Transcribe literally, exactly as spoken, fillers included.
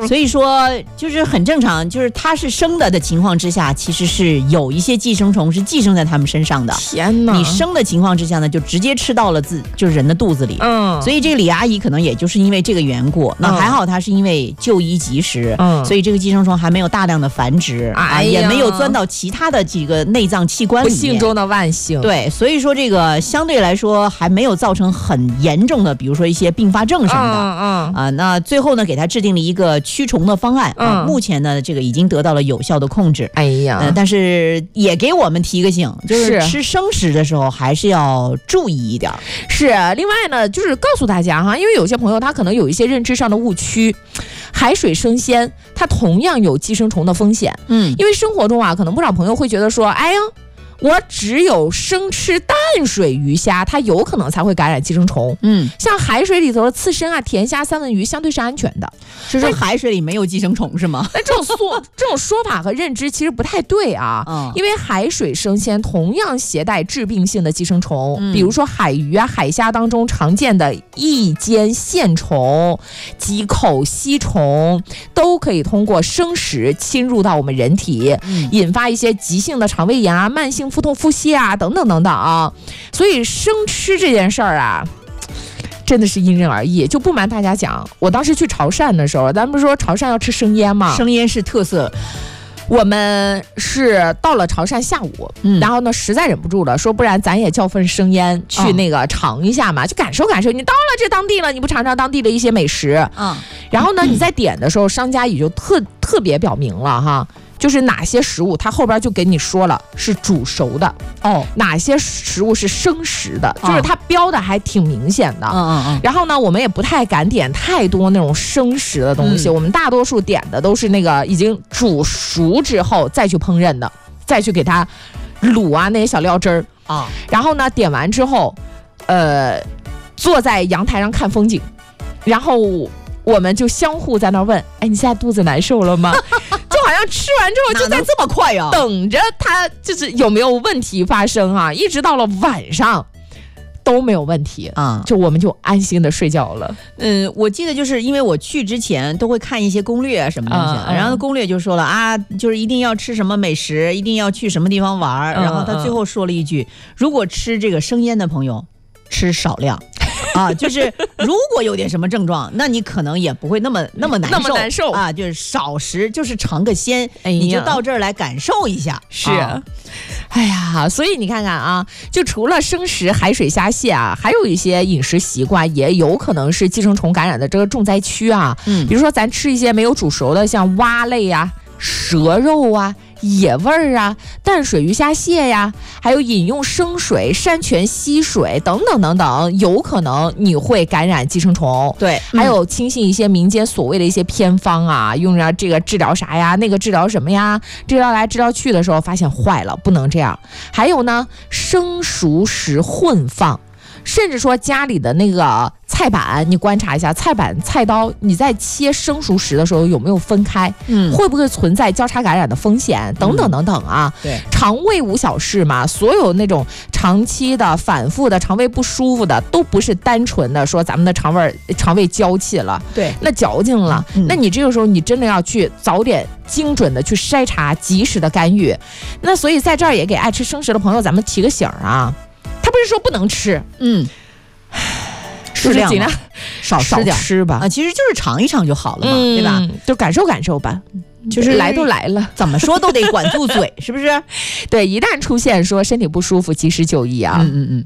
所以说就是很正常，就是它是生的的情况之下，其实是有一些寄生虫是寄生在它们身上的。 天哪！ 你生的情况之下呢，就直接吃到了自就是人的肚子里。嗯，所以这个李阿姨可能也就是因为这个缘故，那还好她是因为就医及时，嗯，所以这个寄生虫还没有大量的繁殖，哎、啊，也没有钻到其他的几个内脏器官里面。 不幸中的万幸。 对，所以说这个相对来说还没有造成很严重的，比如说一些并发症什么的。嗯嗯啊，那最后呢，给他制定了一个驱虫的方案。嗯，啊、目前呢，这个已经得到了有效的控制。 哎呀， 呃，但是也给我们提个醒，就是吃生食的时候还是要注意一点。 是，另外呢，就是告诉大家哈，因为有些朋友他可能有一些认知上的误区，海水生鲜它同样有寄生虫的风险。嗯，因为生活中啊，可能不少朋友会觉得说，哎呀，我只有生吃淡水鱼虾，它有可能才会感染寄生虫。嗯，像海水里头的刺身啊、甜虾、三文鱼，相对是安全的。 就是海水里没有寄生虫是吗？ 那这种说这种说法和认知其实不太对啊。嗯，因为海水生鲜同样携带致病性的寄生虫，嗯、比如说海鱼啊、海虾当中常见的异尖线虫、棘口吸虫，都可以通过生食侵入到我们人体，嗯、引发一些急性的肠胃炎啊、慢性腹痛、腹泻啊等等等等啊。所以生吃这件事儿啊，真的是因人而异。就不瞒大家讲，我当时去潮汕的时候，咱们不是说潮汕要吃生腌吗？ 生腌是特色。 我们是到了潮汕下午，嗯、然后呢实在忍不住了，说不然咱也叫份生腌去那个尝一下嘛，嗯、就感受感受。你到了这当地了，你不尝尝当地的一些美食？嗯，然后呢，你在点的时候，商家也就特特别表明了哈。就是哪些食物，它后边就给你说了是煮熟的哦，哪些食物是生食的，就是它标的还挺明显的。嗯嗯嗯。然后呢，我们也不太敢点太多那种生食的东西，嗯、我们大多数点的都是那个已经煮熟之后再去烹饪的，再去给它卤啊那些小料汁儿啊。然后呢，点完之后，呃，坐在阳台上看风景，然后我们就相互在那问：“哎，你现在肚子难受了吗？”好像吃完之后就在这么快呀， 等着它就是有没有问题发生啊，一直到了晚上都没有问题啊，就我们就安心的睡觉了。 嗯，我记得就是因为我去之前都会看一些攻略啊什么东西，嗯、然后攻略就说了啊，就是一定要吃什么美食，一定要去什么地方玩，嗯、然后他最后说了一句，如果吃这个生腌的朋友吃少量。啊，就是如果有点什么症状，那你可能也不会那么那么难受， 那么难受啊，就是少食，就是尝个鲜，哎、你就到这儿来感受一下。 是，啊、哎呀，所以你看看啊，就除了生食海水虾蟹啊，还有一些饮食习惯也有可能是寄生虫感染的这个重灾区啊。嗯，比如说咱吃一些没有煮熟的，像蛙类啊、蛇肉啊。野味儿啊，淡水鱼虾蟹呀，还有饮用生水、山泉溪水等等等等，有可能你会感染寄生虫。 对， 嗯、还有轻信一些民间所谓的一些偏方啊，用着这个治疗啥呀，那个治疗什么呀，治疗来治疗去的时候发现坏了，不能这样。还有呢，生熟食混放。甚至说家里的那个菜板，你观察一下菜板菜刀，你在切生熟食的时候有没有分开？嗯，会不会存在交叉感染的风险？等等等等啊。嗯、对，肠胃无小事嘛，所有那种长期的、反复的肠胃不舒服的，都不是单纯的说咱们的肠胃肠胃娇气了， 对， 那矫情了。嗯、那你这个时候你真的要去早点精准的去筛查，及时的干预。那所以在这儿也给爱吃生食的朋友，咱们提个醒啊。他不是说不能吃，嗯， 适量尽量少吃点吃吧啊，其实就是尝一尝就好了嘛，嗯、对吧？ 就感受感受吧，就是来都来了， 怎么说都得管住嘴，是不是？ 对，一旦出现说身体不舒服，及时就医啊。嗯嗯嗯。